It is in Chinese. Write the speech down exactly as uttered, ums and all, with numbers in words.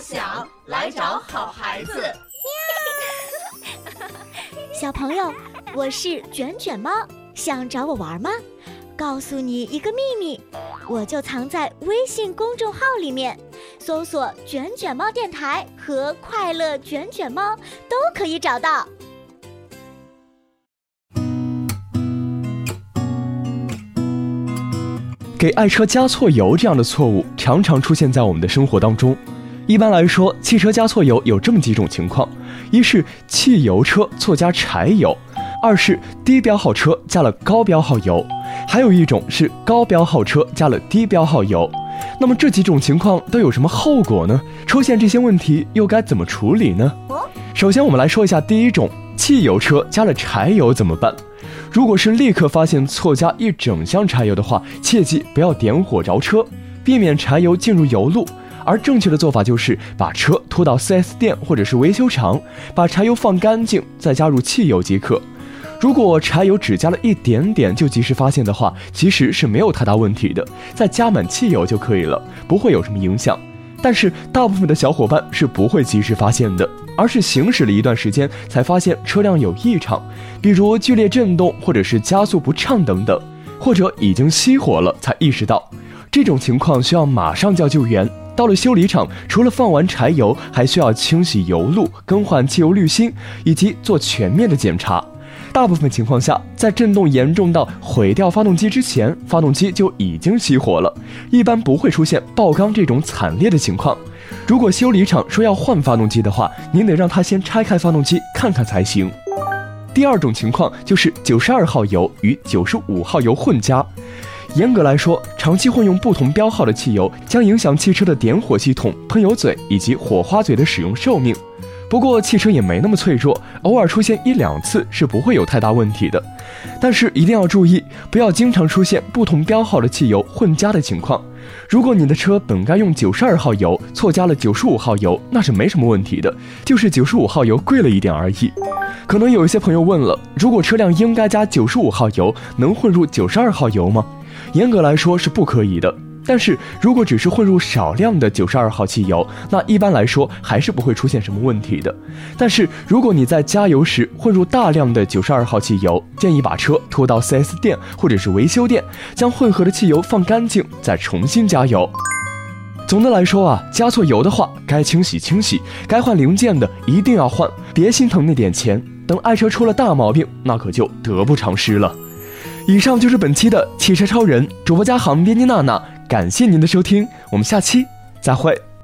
想，来找好孩子。 小朋友，我是卷卷猫，想找我玩吗？告诉你一个秘密，我就藏在微信公众号里面，搜索卷卷猫电台和快乐卷卷猫都可以找到。 给爱车加错油这样的错误常常出现在我们的生活当中。一般来说，汽车加错油有这么几种情况：一是汽油车错加柴油，二是低标号车加了高标号油，还有一种是高标号车加了低标号油。那么这几种情况都有什么后果呢？出现这些问题又该怎么处理呢？首先我们来说一下第一种，汽油车加了柴油怎么办？如果是立刻发现错加一整箱柴油的话，切记不要点火着车，避免柴油进入油路。而正确的做法就是把车拖到 四 S 店或者是维修厂，把柴油放干净，再加入汽油即可。如果柴油只加了一点点就及时发现的话，其实是没有太大问题的，再加满汽油就可以了，不会有什么影响。但是大部分的小伙伴是不会及时发现的，而是行驶了一段时间才发现车辆有异常，比如剧烈震动或者是加速不畅等等，或者已经熄火了才意识到。这种情况需要马上叫救援。到了修理厂，除了放完柴油，还需要清洗油路、更换汽油滤芯，以及做全面的检查。大部分情况下，在震动严重到毁掉发动机之前，发动机就已经熄火了，一般不会出现爆缸这种惨烈的情况。如果修理厂说要换发动机的话，您得让他先拆开发动机看看才行。第二种情况就是九十二号油与九十五号油混加。严格来说，长期混用不同标号的汽油将影响汽车的点火系统、喷油嘴以及火花嘴的使用寿命。不过汽车也没那么脆弱，偶尔出现一两次是不会有太大问题的。但是一定要注意，不要经常出现不同标号的汽油混加的情况。如果你的车本该用九十二号油，错加了九十五号油，那是没什么问题的，就是九十五号油贵了一点而已。可能有一些朋友问了，如果车辆应该加九十五号油，能混入九十二号油吗？严格来说是不可以的，但是如果只是混入少量的九十二号汽油，那一般来说还是不会出现什么问题的。但是如果你在加油时混入大量的九十二号汽油，建议把车拖到 四 S 店或者是维修店，将混合的汽油放干净，再重新加油。总的来说啊，加错油的话，该清洗清洗，该换零件的一定要换，别心疼那点钱，等爱车出了大毛病，那可就得不偿失了。以上就是本期的汽车超人，主播家航编辑娜娜，感谢您的收听，我们下期再会。